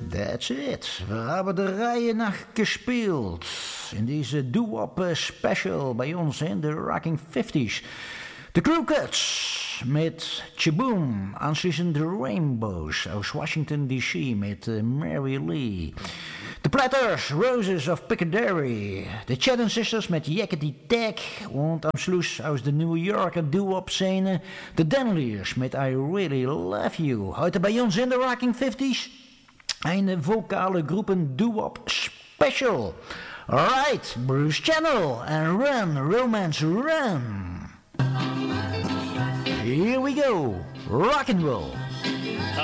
That's it. We hebben de rijen naar gespeeld. In deze doo-wop special bij ons in de Rocking 50s. De Crew Cuts met Chaboom. Aansluitend de Rainbows uit Washington D.C. met Mary Lee. De Platters, Roses of Piccadilly. De Chatham Sisters met Yakety Tag. En am Schluss uit de New Yorker doo-wop scene. De Denliers met I Really Love You. Heute bij ons in de Rocking 50s. Een vocale groepen doo-wop special. Alright, Bruce Channel and Run, Romance Run. Here we go, rock and roll.